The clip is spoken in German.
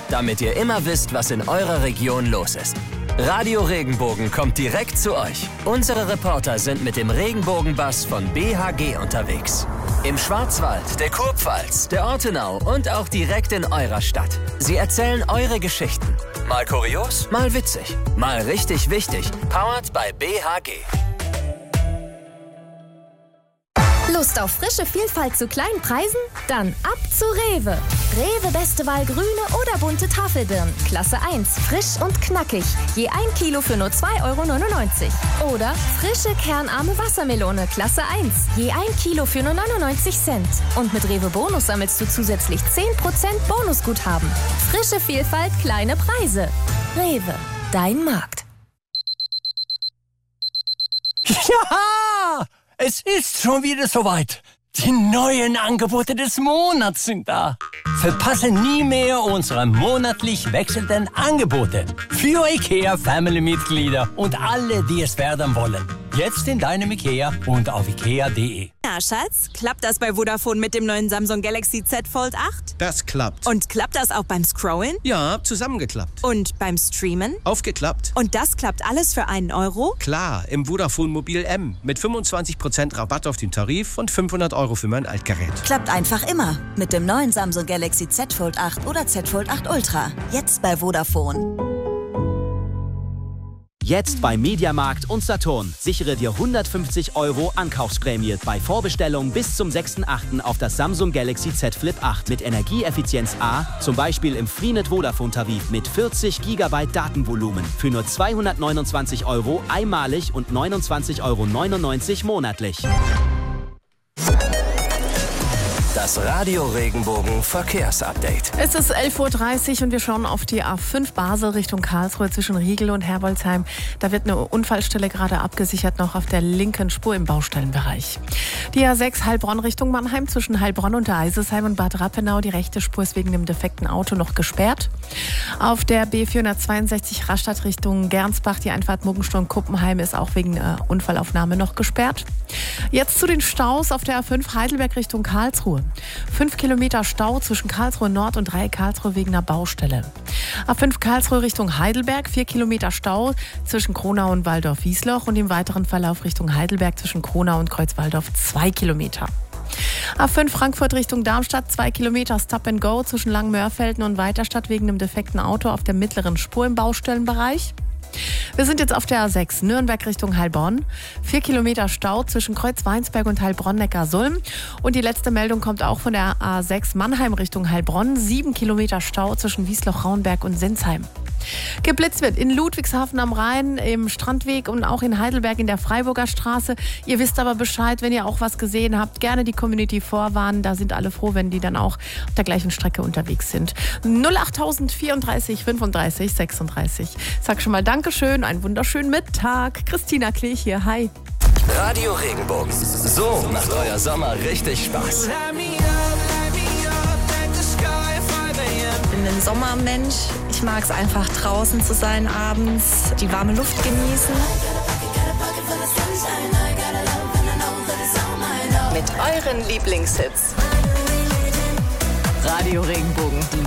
damit ihr immer wisst, was in eurer Region los ist. Radio Regenbogen kommt direkt zu euch. Unsere Reporter sind mit dem Regenbogenbus von BHG unterwegs. Im Schwarzwald, der Kurpfalz, der Ortenau und auch direkt in eurer Stadt. Sie erzählen eure Geschichten. Mal kurios, mal witzig, mal richtig wichtig. Powered by BHG. Lust auf frische Vielfalt zu kleinen Preisen? Dann ab zu Rewe. Rewe beste Wahl grüne oder bunte Tafelbirnen. Klasse 1, frisch und knackig. Je 1 Kilo für nur 2,99 €. Oder frische kernarme Wassermelone. Klasse 1, je 1 Kilo für nur 99 Cent. Und mit Rewe Bonus sammelst du zusätzlich 10% Bonusguthaben. Frische Vielfalt, kleine Preise. Rewe, dein Markt. Ja! Es ist schon wieder soweit. Die neuen Angebote des Monats sind da. Verpasse nie mehr unsere monatlich wechselnden Angebote. Für IKEA-Family-Mitglieder und alle, die es werden wollen. Jetzt in deinem IKEA und auf ikea.de. Na, Schatz, klappt das bei Vodafone mit dem neuen Samsung Galaxy Z Fold 8? Das klappt. Und klappt das auch beim Scrollen? Ja, zusammengeklappt. Und beim Streamen? Aufgeklappt. Und das klappt alles für einen Euro? Klar, im Vodafone Mobil M. Mit 25% Rabatt auf den Tarif und 500 € für mein Altgerät. Klappt einfach immer. Mit dem neuen Samsung Galaxy Z Fold 8 oder Z Fold 8 Ultra. Jetzt bei Vodafone. Jetzt bei Mediamarkt und Saturn. Sichere dir 150 € Ankaufsprämie bei Vorbestellung bis zum 6.8. auf das Samsung Galaxy Z Flip 8 mit Energieeffizienz A, zum Beispiel im Freenet Vodafone-Tarif mit 40 GB Datenvolumen für nur 229 € einmalig und 29,99 € monatlich. Das Radio Regenbogen Verkehrsupdate. Es ist 11:30 Uhr und wir schauen auf die A5 Basel Richtung Karlsruhe zwischen Riegel und Herbolzheim. Da wird eine Unfallstelle gerade abgesichert, noch auf der linken Spur im Baustellenbereich. Die A6 Heilbronn Richtung Mannheim zwischen Heilbronn und Eisesheim und Bad Rappenau. Die rechte Spur ist wegen dem defekten Auto noch gesperrt. Auf der B462 Rastatt Richtung Gernsbach, die Einfahrt Muggensturm-Kuppenheim ist auch wegen Unfallaufnahme noch gesperrt. Jetzt zu den Staus auf der A5 Heidelberg Richtung Karlsruhe. 5 Kilometer Stau zwischen Karlsruhe Nord und Dreieck Karlsruhe wegen einer Baustelle. A5 Karlsruhe Richtung Heidelberg, 4 Kilometer Stau zwischen Kronau und Waldorf-Wiesloch und im weiteren Verlauf Richtung Heidelberg zwischen Kronau und Kreuzwaldorf 2 Kilometer. A5 Frankfurt Richtung Darmstadt, 2 Kilometer Stop and Go zwischen Langenmörfelden und Weiterstadt wegen einem defekten Auto auf der mittleren Spur im Baustellenbereich. Wir sind jetzt auf der A6 Nürnberg Richtung Heilbronn. 4 Kilometer Stau zwischen Kreuz-Weinsberg und Heilbronn-Neckarsulm. Und die letzte Meldung kommt auch von der A6 Mannheim Richtung Heilbronn. 7 Kilometer Stau zwischen Wiesloch-Rauenberg und Sinsheim. Geblitzt wird in Ludwigshafen am Rhein, im Strandweg und auch in Heidelberg in der Freiburger Straße. Ihr wisst aber Bescheid, wenn ihr auch was gesehen habt. Gerne die Community vorwarnen. Da sind alle froh, wenn die dann auch auf der gleichen Strecke unterwegs sind. 08000 34 35 36. Sag schon mal Dankeschön, einen wunderschönen Mittag. Christina Klich hier, hi. Radio Regenbogen. So macht euer Sommer richtig Spaß. Ich bin ein Sommermensch. Ich mag es einfach draußen zu sein abends, die warme Luft genießen. Mit euren Lieblingshits. Radio Regenbogen, die